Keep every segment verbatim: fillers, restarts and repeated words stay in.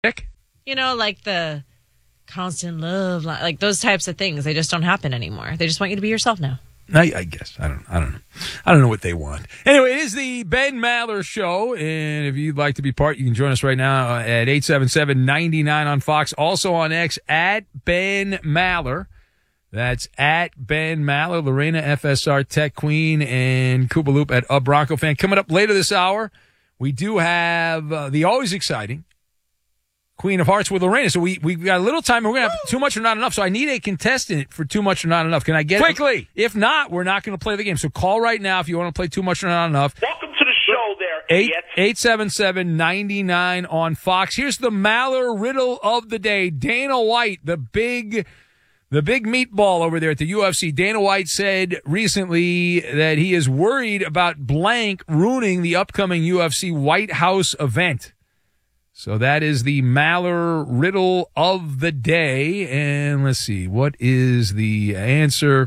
You know, like the constant love, like those types of things. They just don't happen anymore. They just want you to be yourself now. I, I guess. I don't I don't know. I don't know what they want. Anyway, it is the Ben Maller Show, and if you'd like to be part, you can join us right now at eight seven seven, nine nine on Fox. Also on X, at Ben Maller. That's at Ben Maller, Lorena F S R Tech Queen, and Koopa Loop at a Bronco Fan. Coming up later this hour, we do have uh, the always exciting Queen of Hearts with Lorena. So we, we've got a little time, and we're going to have too much or not enough. So I need a contestant for too much or not enough. Can I get it? Quickly. If not, we're not going to play the game. So call right now if you want to play too much or not enough. Welcome to the show there, idiots. eight seven seven, nine nine on Fox. Here's the Maller riddle of the day. Dana White, the big... The big meatball over there at the U F C, Dana White said recently that he is worried about blank ruining the upcoming U F C White House event. So that is the Maller riddle of the day. And let's see, what is the answer?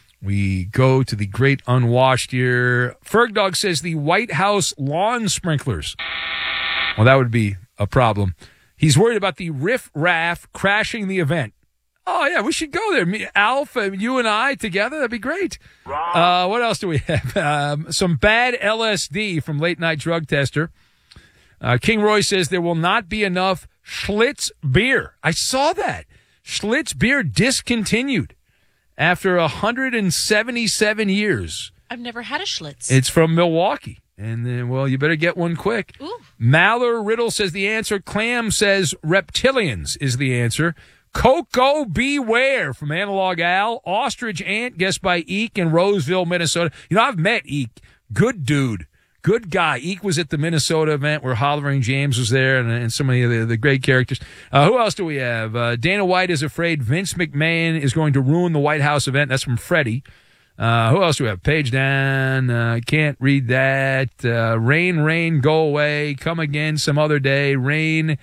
We go to the great unwashed here. Fergdog says the White House lawn sprinklers. Well, that would be a problem. He's worried about the riff-raff crashing the event. Oh, yeah, we should go there. Me, Alf, uh, you and I together, that'd be great. Uh, what else do we have? Um, some bad L S D from Late Night Drug Tester. Uh, King Roy says there will not be enough Schlitz beer. I saw that. Schlitz beer discontinued after one hundred seventy-seven years. I've never had a Schlitz. It's from Milwaukee. And then, well, you better get one quick. Ooh. Maller Riddle says the answer. Clam says reptilians is the answer. Coco Beware from Analog Al. Ostrich Ant, guessed by Eek in Roseville, Minnesota. You know, I've met Eek. Good dude. Good guy. Eek was at the Minnesota event where Hollering James was there and, and so many of the, the great characters. Uh, who else do we have? Uh, Dana White is afraid Vince McMahon is going to ruin the White House event. That's from Freddie. Uh, who else do we have? Page down. I uh, can't read that. Uh, rain, rain, go away. Come again some other day. Rain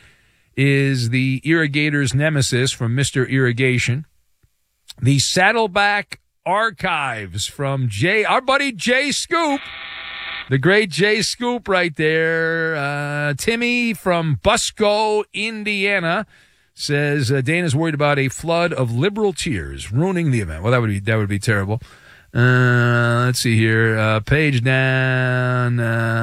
is the irrigator's nemesis from Mister Irrigation. The Saddleback Archives from Jay, our buddy Jay Scoop. The great Jay Scoop right there. Uh, Timmy from Busco, Indiana says uh, Dana's worried about a flood of liberal tears ruining the event. Well, that would be, that would be terrible. Uh, let's see here. Uh, page down.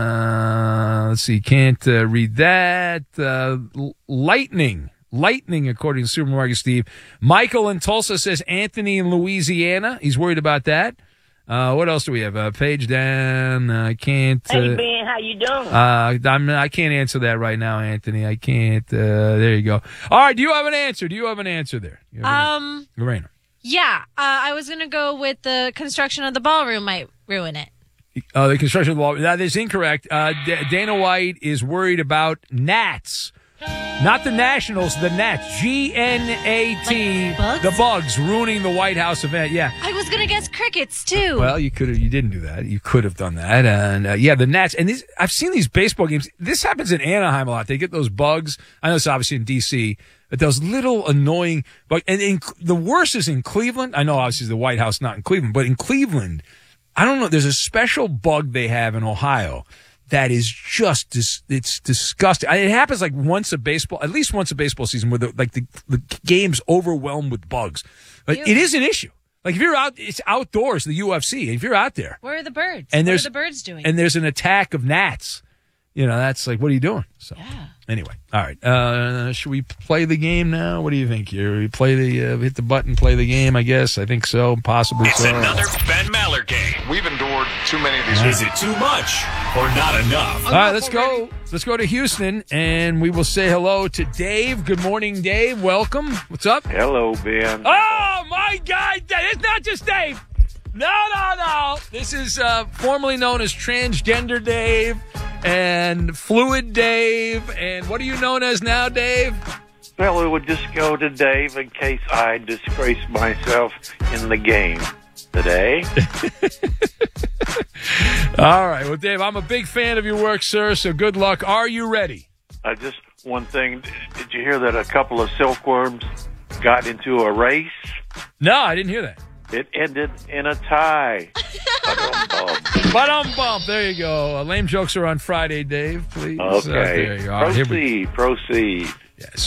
Uh, let's see. Can't uh, read that. Uh, lightning. Lightning, according to Supermarket Steve. Michael in Tulsa says Anthony in Louisiana. He's worried about that. Uh, what else do we have? Uh, page down. I uh, can't. Uh, hey, Ben, how you doing? Uh, I'm, I can't answer that right now, Anthony. I can't. Uh, there you go. All right. Do you have an answer? Do you have an answer there? Um, Lorena. Yeah, uh, I was going to go with the construction of the ballroom might ruin it. Uh, the construction of the ballroom. That is incorrect. Uh, D- Dana White is worried about gnats. Not the Nationals, the gnats. G N A T. Like bugs? The bugs ruining the White House event. Yeah. I was going to guess crickets, too. Well, you could have. You didn't do that. You could have done that. And, uh, yeah, the gnats. And these, I've seen these baseball games. This happens in Anaheim a lot. They get those bugs. I know it's obviously in D C, but those little annoying bugs. And in, the worst is in Cleveland. I know obviously the White House not in Cleveland, but in Cleveland, I don't know. There's a special bug they have in Ohio that is just dis- it's disgusting. I, it happens like once a baseball, at least once a baseball season, where the, like the, the game's overwhelmed with bugs. Like, it is an issue. Like if you're out, it's outdoors, the U F C. If you're out there, where are the birds? And what there's are the birds doing? And there's an attack of gnats. You know, that's like, what are you doing? So yeah. Anyway, all right. Uh, should we play the game now? What do you think here? We play the uh, hit the button, play the game. I guess I think so. Possibly it's so. It's another Ben Maller game. We've endured too many of these. Is it too much or not enough? All right, let's go. Let's go to Houston, and we will say hello to Dave. Good morning, Dave. Welcome. What's up? Hello, Ben. Oh my God! It's not just Dave. No, no, no. This is uh, formerly known as Transgender Dave and Fluid Dave. And what are you known as now, Dave? Well, it would just go to Dave in case I disgrace myself in the game today. All right. Well, Dave, I'm a big fan of your work, sir, so good luck. Are you ready? Uh, just one thing. Did you hear that a couple of silkworms got into a race? No, I didn't hear that. It ended in a tie. Ba-dum bump. There you go. Uh, lame jokes are on Friday, Dave. Please. Okay. Uh, there you go. Right, proceed. Proceed. Yes.